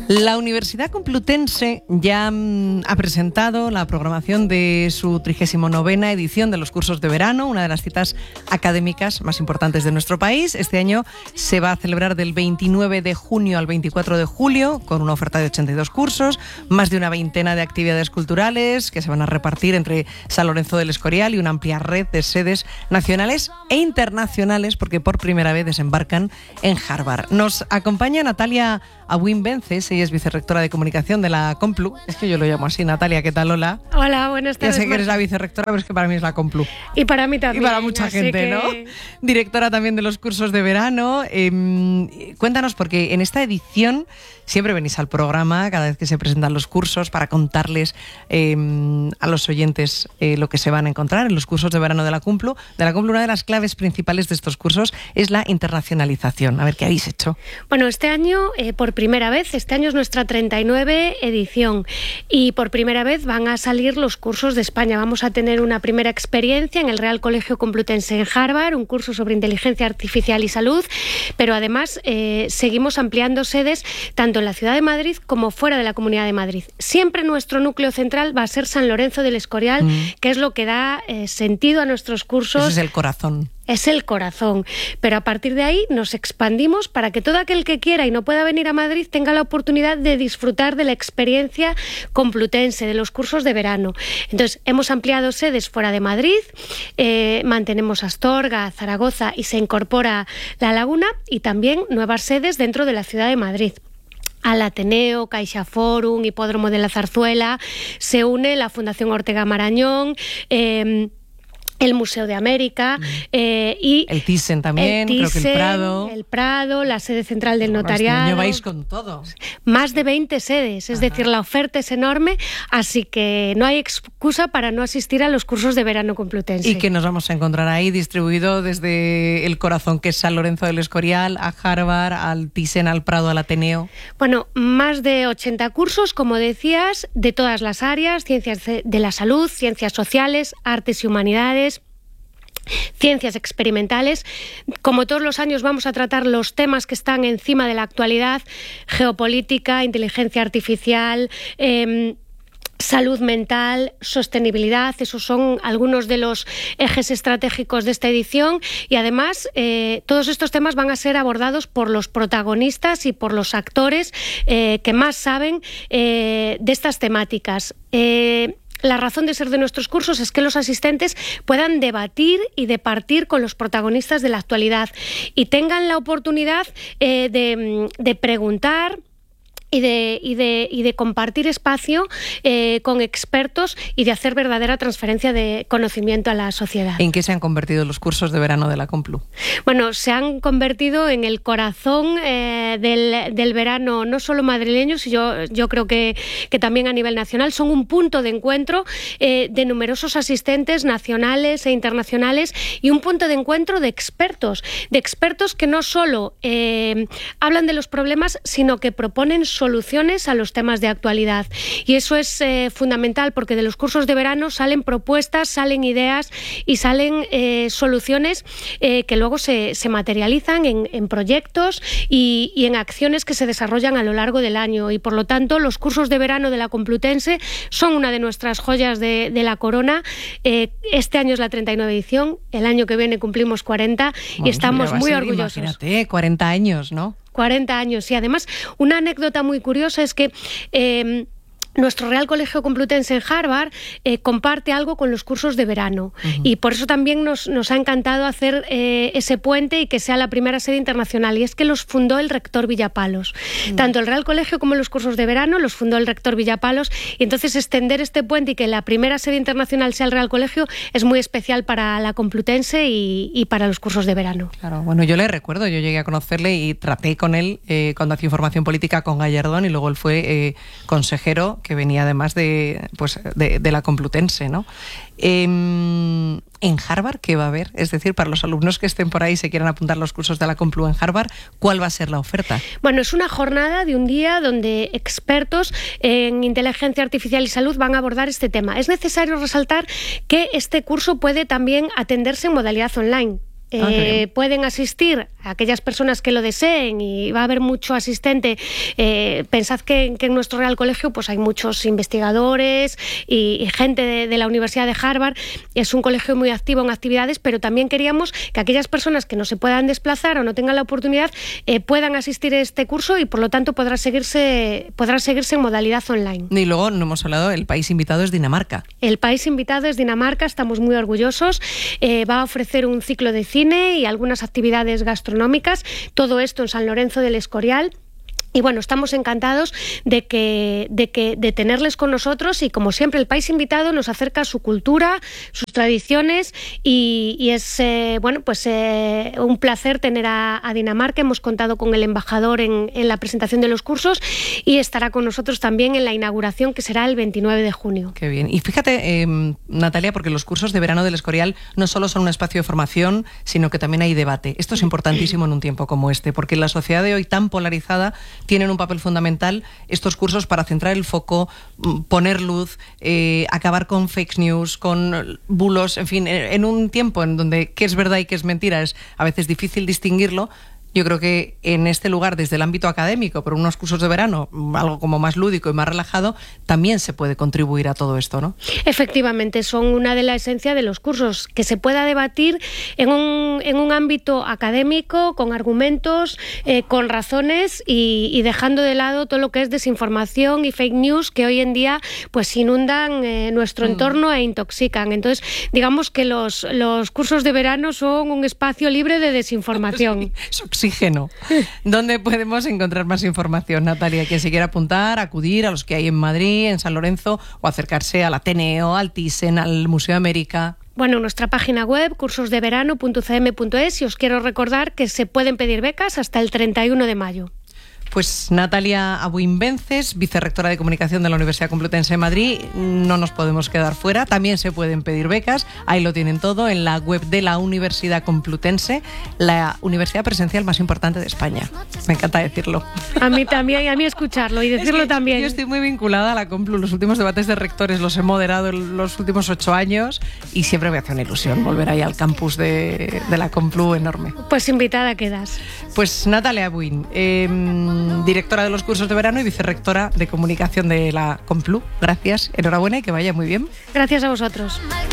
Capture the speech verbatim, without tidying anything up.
La Universidad Complutense ya mm, ha presentado la programación de su trigésima novena edición de los cursos de verano, una de las citas académicas más importantes de nuestro país. Este año se va a celebrar del veintinueve de junio al veinticuatro de julio, con una oferta de ochenta y dos cursos, más de una veintena de actividades culturales que se van a repartir entre San Lorenzo del Escorial y una amplia red de sedes nacionales e internacionales, porque por primera vez desembarcan en Harvard. Nos acompaña Natalia Abuin Vences, ella es vicerrectora de comunicación de la Complu. Es que yo lo llamo así. Natalia, ¿qué tal? Hola. Hola, buenas tardes. Ya sé que eres la vicerrectora, pero es que para mí es la Complu. Y para mí también. Y para mucha gente, que... ¿no? Directora también de los cursos de verano. Eh, cuéntanos, porque en esta edición siempre venís al programa cada vez que se presentan los cursos para contarles eh, a los oyentes eh, lo que se van a encontrar en los cursos de verano de la Complu. De la Complu, una de las claves principales de estos cursos es la internacionalización. A ver, ¿qué habéis hecho? Bueno, este año, eh, por primera vez, este año es nuestra treinta y nueve edición y por primera vez van a salir los cursos de España. Vamos a tener una primera experiencia en el Real Colegio Complutense en Harvard, un curso sobre inteligencia artificial y salud, pero además eh, seguimos ampliando sedes tanto en la ciudad de Madrid como fuera de la Comunidad de Madrid. Siempre nuestro núcleo central va a ser San Lorenzo del Escorial, mm. que es lo que da eh, sentido a nuestros cursos. Ese es el corazón. Es el corazón, pero a partir de ahí nos expandimos para que todo aquel que quiera y no pueda venir a Madrid tenga la oportunidad de disfrutar de la experiencia complutense, de los cursos de verano. Entonces, hemos ampliado sedes fuera de Madrid, eh, mantenemos Astorga, Zaragoza y se incorpora La Laguna y también nuevas sedes dentro de la ciudad de Madrid. Al Ateneo, CaixaForum, Hipódromo de la Zarzuela, se une la Fundación Ortega Marañón, eh, el Museo de América eh, y el Thyssen también, el Thyssen, creo que el Prado. El Prado, la sede central del bueno, notariado. Este año vais con todo. Más de veinte sedes, es Ajá. decir, la oferta es enorme, así que no hay excusa para no asistir a los cursos de verano complutense. Y que nos vamos a encontrar ahí distribuido desde el corazón, que es San Lorenzo del Escorial, a Harvard, al Thyssen, al Prado, al Ateneo. Bueno, más de ochenta cursos, como decías, de todas las áreas: ciencias de la salud, ciencias sociales, artes y humanidades, ciencias experimentales. Como todos los años vamos a tratar los temas que están encima de la actualidad: geopolítica, inteligencia artificial, eh, salud mental, sostenibilidad. Esos son algunos de los ejes estratégicos de esta edición y además eh, todos estos temas van a ser abordados por los protagonistas y por los actores eh, que más saben eh, de estas temáticas. Eh, La razón de ser de nuestros cursos es que los asistentes puedan debatir y departir con los protagonistas de la actualidad y tengan la oportunidad eh, de, de preguntar y de, y de, y de compartir espacio eh, con expertos y de hacer verdadera transferencia de conocimiento a la sociedad. ¿En qué se han convertido los cursos de verano de la Complu? Bueno, se han convertido en el corazón eh, del, del verano, no solo madrileño, sino yo, yo creo que, que también a nivel nacional. Son un punto de encuentro eh, de numerosos asistentes nacionales e internacionales y un punto de encuentro de expertos, de expertos que no solo eh, hablan de los problemas, sino que proponen soluciones soluciones a los temas de actualidad. Y eso es eh, fundamental, porque de los cursos de verano salen propuestas, salen ideas y salen eh, soluciones eh, que luego se, se materializan en, en proyectos y, y en acciones que se desarrollan a lo largo del año. Y por lo tanto, los cursos de verano de la Complutense son una de nuestras joyas de, de la corona. Eh, este año es la treinta y nueve edición, el año que viene cumplimos cuarenta bueno, y estamos muy ser, orgullosos. Imagínate, cuarenta años, ¿no? cuarenta años. Y además, una anécdota muy curiosa es que eh, nuestro Real Colegio Complutense en Harvard eh, comparte algo con los cursos de verano uh-huh. y por eso también nos, nos ha encantado hacer eh, ese puente y que sea la primera sede internacional, y es que los fundó el rector Villapalos. Uh-huh. Tanto el Real Colegio como los cursos de verano los fundó el rector Villapalos, y entonces extender este puente y que la primera sede internacional sea el Real Colegio es muy especial para la Complutense y, y para los cursos de verano. Claro, bueno, yo le recuerdo, yo llegué a conocerle y traté con él eh, cuando hacía información política con Gallardón, y luego él fue eh, consejero, que venía además de, pues, de, de la Complutense, ¿no? Eh, en Harvard, ¿qué va a haber? Es decir, para los alumnos que estén por ahí y se quieran apuntar a los cursos de la Complu en Harvard, ¿cuál va a ser la oferta? Bueno, es una jornada de un día donde expertos en inteligencia artificial y salud van a abordar este tema. Es necesario resaltar que este curso puede también atenderse en modalidad online. Eh, pueden asistir aquellas personas que lo deseen, y va a haber mucho asistente, eh, pensad que, que en nuestro Real Colegio pues hay muchos investigadores y, y gente de, de la Universidad de Harvard. Es un colegio muy activo en actividades, pero también queríamos que aquellas personas que no se puedan desplazar o no tengan la oportunidad eh, puedan asistir a este curso, y por lo tanto podrá seguirse, podrá seguirse en modalidad online. Y luego no hemos hablado, el país invitado es Dinamarca. El país invitado es Dinamarca, estamos muy orgullosos. Eh, va a ofrecer un ciclo de cine y algunas actividades gastronómicas, todo esto en San Lorenzo del Escorial. Y bueno, estamos encantados de que, de que de tenerles con nosotros, y como siempre el país invitado nos acerca a su cultura, sus tradiciones, y, y es eh, bueno pues eh, un placer tener a, a Dinamarca. Hemos contado con el embajador en, en la presentación de los cursos, y estará con nosotros también en la inauguración, que será el veintinueve de junio. Qué bien. Y fíjate, eh, Natalia, porque los cursos de verano del Escorial no solo son un espacio de formación, sino que también hay debate. Esto es importantísimo en un tiempo como este, porque en la sociedad de hoy tan polarizada tienen un papel fundamental estos cursos para centrar el foco, poner luz, eh, acabar con fake news, con bulos, en fin, en un tiempo en donde qué es verdad y qué es mentira es a veces difícil distinguirlo. Yo creo que en este lugar, desde el ámbito académico, pero unos cursos de verano, algo como más lúdico y más relajado, también se puede contribuir a todo esto, ¿no? Efectivamente, son una de la esencia de los cursos, que se pueda debatir en un, en un ámbito académico, con argumentos, eh, con razones, y, y dejando de lado todo lo que es desinformación y fake news, que hoy en día pues inundan eh, nuestro mm. entorno e intoxican. Entonces, digamos que los, los cursos de verano son un espacio libre de desinformación. Sí, oxígeno. ¿Dónde podemos encontrar más información, Natalia? Quien se quiera apuntar, acudir a los que hay en Madrid, en San Lorenzo, o acercarse al Ateneo, al Thyssen, al Museo de América. Bueno, nuestra página web, cursos de verano punto c m punto es, y os quiero recordar que se pueden pedir becas hasta el treinta y uno de mayo. Pues Natalia Abuin Vences, vicerrectora de Comunicación de la Universidad Complutense de Madrid, no nos podemos quedar fuera. También se pueden pedir becas, ahí lo tienen todo en la web de la Universidad Complutense, la universidad presencial más importante de España. Me encanta decirlo. A mí también, y a mí escucharlo y decirlo es que también. Yo estoy muy vinculada a la Complu. Los últimos debates de rectores los he moderado en los últimos ocho años y siempre me hace una ilusión volver ahí al campus de, de la Complu enorme. Pues invitada quedas. Pues Natalia Abuin, eh, directora de los cursos de verano y vicerrectora de comunicación de la Complu. Gracias, enhorabuena y que vaya muy bien. Gracias a vosotros.